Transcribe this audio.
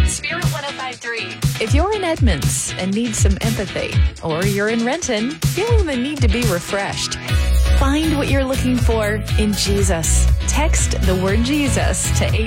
Spirit 105.3. If you're in Edmonds and need some empathy, or you're in Renton feeling the need to be refreshed, find what you're looking for in Jesus. Text the word Jesus to